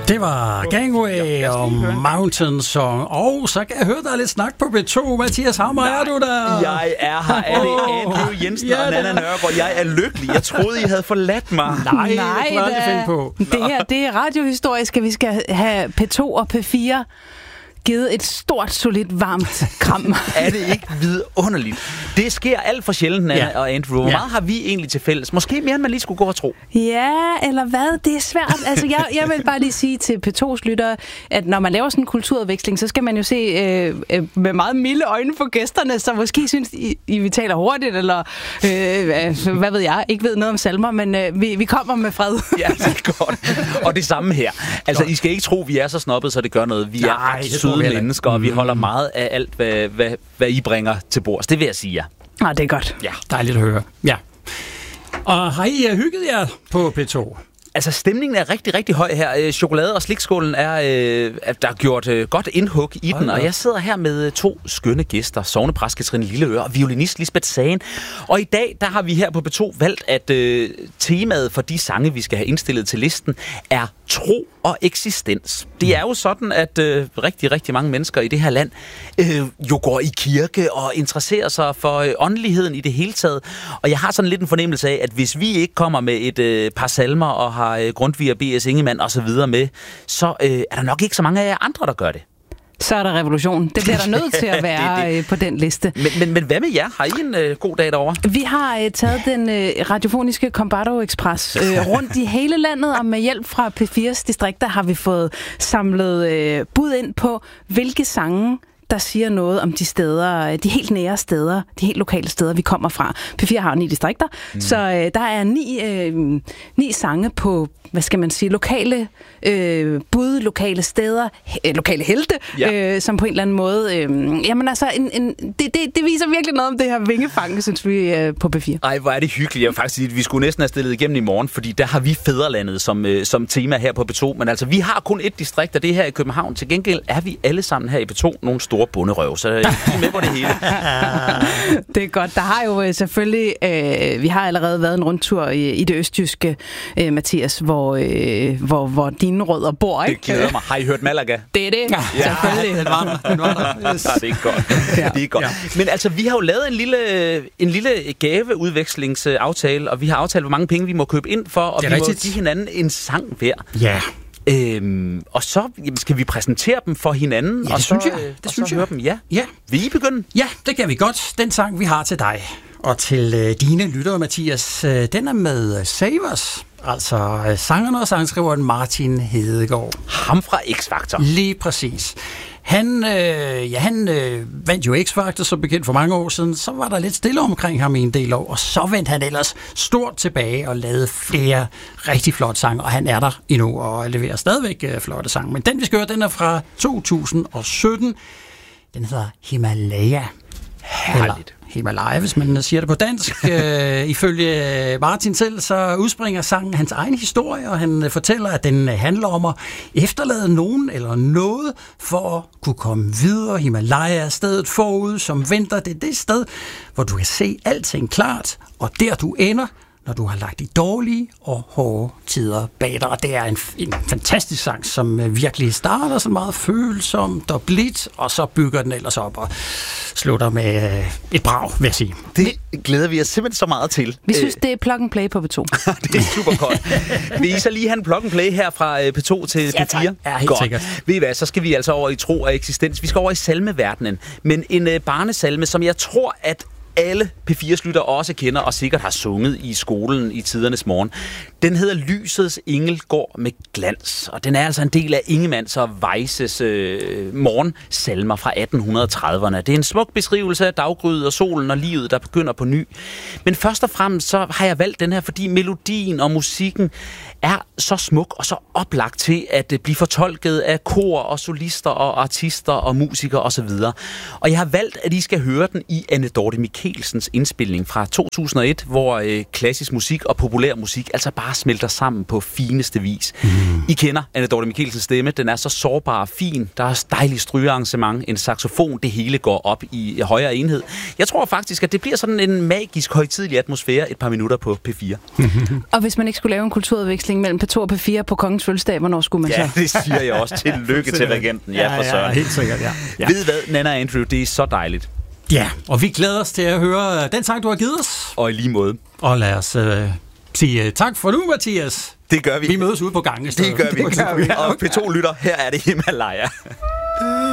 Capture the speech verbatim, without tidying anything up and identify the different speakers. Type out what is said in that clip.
Speaker 1: Det var Gangway og Mountain Song. Og så kan jeg høre, der er lidt snak på B to. Mathias Hammer, er du der?
Speaker 2: Jeg er her. Er det Andrew Jensen ja, og Nanna Nørgaard? Jeg er lykkelig. Jeg troede, I havde forladt mig.
Speaker 1: Nej,
Speaker 3: Nej
Speaker 1: det kunne jeg aldrig finde på.
Speaker 3: Det her, det er radiohistorisk, at vi skal have P to og P fire givet et stort, solidt, varmt kram.
Speaker 2: Er det ikke vidunderligt? Det sker alt for sjældent, Nanna ja. og Andrew. Hvor ja. meget har vi egentlig til fælles? Måske mere, end man lige skulle gå og tro.
Speaker 3: Ja, eller hvad? Det er svært. Altså, jeg, jeg vil bare lige sige til P to's lyttere, at når man laver sådan en kulturudveksling, så skal man jo se øh, øh, med meget milde øjne på gæsterne, så måske synes, I, I vi taler hurtigt, eller øh, hvad ved jeg, ikke ved noget om salmer, men øh, vi, vi kommer med fred.
Speaker 2: Ja, det er godt. Og det samme her. Altså, I skal ikke tro, vi er så snobbet, så det gør noget. Vi er ret søde mennesker, og vi holder meget af alt, hvad, hvad, hvad I bringer til bords. Det vil jeg sige, ja.
Speaker 3: Ah, det er godt.
Speaker 1: Ja, dejligt at høre. Ja. Og har I hygget jer på P to?
Speaker 2: Altså, stemningen er rigtig, rigtig høj her. Chokolade- og slikskålen er, øh, der er gjort øh, godt indhug i den, og jeg sidder her med to skønne gæster, sognepræst Katrine Lilleøre og violinist Lisbeth Sagen. Og i dag, der har vi her på P to valgt, at øh, temaet for de sange, vi skal have indstillet til listen, er tro og eksistens. Det er jo sådan, at øh, rigtig, rigtig mange mennesker i det her land øh, jo går i kirke og interesserer sig for øh, åndeligheden i det hele taget. Og jeg har sådan lidt en fornemmelse af, at hvis vi ikke kommer med et øh, par salmer og har øh, Grundtvig og B S Ingemann og så videre med, så øh, er der nok ikke så mange af jer andre, der gør det.
Speaker 3: Så er der revolution. Det bliver der nødt til at være det, det. på den liste.
Speaker 2: Men, men, men hvad med jer? Har I en øh, god dag derovre?
Speaker 3: Vi har øh, taget den øh, radiofoniske Combardo Express øh, rundt i hele landet, og med hjælp fra P fires distrikter har vi fået samlet øh, bud ind på, hvilke sange der siger noget om de steder, de helt nære steder, de helt lokale steder, vi kommer fra. P fire har ni distrikter, mm. så øh, der er ni, øh, ni sange på, hvad skal man sige, lokale øh, bud, lokale steder, he, lokale helte, ja. øh, som på en eller anden måde, øh, jamen altså, en, en, det, det, det viser virkelig noget om det her vingefang, synes vi, øh, på P fire.
Speaker 2: Ej, hvor er det hyggeligt. Jeg vil faktisk sige, at vi skulle næsten have stillet igennem i morgen, fordi der har vi fædrelandet som, øh, som tema her på P to, men altså, vi har kun et distrikt, og det er her i København. Til gengæld er vi alle sammen her i P to nogle store bunderøv, så jeg er med på det hele.
Speaker 3: Det er godt. Der har jo selvfølgelig, øh, vi har allerede været en rundtur i, i det østjyske, øh, Mathias, hvor, øh, hvor, hvor dine rødder bor, ikke?
Speaker 2: Det glæder mig. Har I hørt Malaga?
Speaker 3: Det er det. Ja, selvfølgelig.
Speaker 1: Den var der. Den var der.
Speaker 2: Yes. Ja, det er godt. Ja. Det er godt. Ja. Men altså, vi har jo lavet en lille, en lille gaveudvekslingsaftale, og vi har aftalt, hvor mange penge vi må købe ind for, og vi rigtigt. må give hinanden en sang hver.
Speaker 1: Ja.
Speaker 2: Øhm, og så jamen, skal vi præsentere dem for hinanden.
Speaker 1: Ja, det
Speaker 2: og
Speaker 1: synes
Speaker 2: så,
Speaker 1: jeg. Det
Speaker 2: og
Speaker 1: synes
Speaker 2: så
Speaker 1: jeg.
Speaker 2: høre dem. Ja.
Speaker 1: Ja.
Speaker 2: Vil I begynde?
Speaker 1: Ja, det kan vi godt. Den sang, vi har til dig. Og til øh, dine lyttere, Mathias, øh, den er med Savers. Altså øh, sangeren og sangskriveren Martin Hedegaard.
Speaker 2: Ham fra X-Factor.
Speaker 1: Lige præcis. Han, øh, ja, han øh, vandt jo X-Factor, som bekendt for mange år siden. Så var der lidt stille omkring ham i en del år, og så vendte han ellers stort tilbage og lavede flere rigtig flotte sange, og han er der endnu og leverer stadigvæk øh, flotte sange. Men den, vi skal høre, den er fra to tusind og sytten. Den hedder Himalaya.
Speaker 2: Herligt.
Speaker 1: Himalaya, hvis man siger det på dansk. øh, ifølge Martin selv, så udspringer sangen hans egen historie, og han fortæller, at den handler om at efterlade nogen eller noget for at kunne komme videre. Himalaya er stedet forud, som venter. Det er det sted, hvor du kan se alting klart, og der du ender, når du har lagt de dårlige og hårde tider bag dig. Og det er en, en fantastisk sang, som virkelig starter så meget følsomt og blidt, og så bygger den ellers op og slutter med øh, et brag, vil jeg sige.
Speaker 2: Det glæder vi os simpelthen så meget til.
Speaker 3: Vi synes, det er plug and play på P to.
Speaker 2: Det er super godt. Vil I så lige have en plug and play her fra P to til
Speaker 1: ja,
Speaker 2: P fire?
Speaker 1: Ja, helt
Speaker 2: godt.
Speaker 1: sikkert.
Speaker 2: Ved I hvad, så skal vi altså over i tro og eksistens. Vi skal over i salmeverdenen. Men en øh, barnesalme, som jeg tror, at alle P fires lytter også kender og sikkert har sunget i skolen i tidernes morgen. Den hedder Lysets engel går med glans, og den er altså en del af Ingemanns og Weisses øh, morgensalmer fra atten trediverne. Det er en smuk beskrivelse af daggryet og solen og livet, der begynder på ny. Men først og fremmest så har jeg valgt den her, fordi melodien og musikken er så smuk og så oplagt til at blive fortolket af kor og solister og artister og musikere osv. Og jeg har valgt, at I skal høre den i Anne Dorthe Michels Mikkelsens indspilning fra to tusind og et, hvor øh, klassisk musik og populær musik altså bare smelter sammen på fineste vis. Mm. I kender Anne Dorthe Mikkelsens stemme. Den er så sårbar og fin. Der er dejlig strygearrangement, en saxofon. Det hele går op i højere enhed. Jeg tror faktisk, at det bliver sådan en magisk højtidelig atmosfære et par minutter på P fire.
Speaker 3: Og hvis man ikke skulle lave en kulturudveksling mellem P to og P fire på Kongens fødselsdag, hvornår skulle man så?
Speaker 2: Ja, det siger jeg også. Tillykke til regenten. Ja, for søren.
Speaker 1: Ja, helt sikkert, ja. ja.
Speaker 2: Ved hvad, Nanna og Andrew, det er så dejligt.
Speaker 1: Ja, og vi glæder os til at høre den sang, du har givet os.
Speaker 2: Og i lige måde.
Speaker 1: Og lad os øh, sige tak for nu, Mathias.
Speaker 2: Det gør vi.
Speaker 1: Vi mødes ude på gangen.
Speaker 2: Det gør vi. Det gør vi. Og P to lytter, her er det Himalaya.